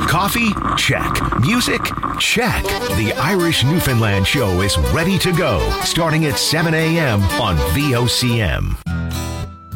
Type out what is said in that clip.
Coffee? Check. Music? Check. The Irish Newfoundland Show is ready to go, starting at 7 a.m. on VOCM.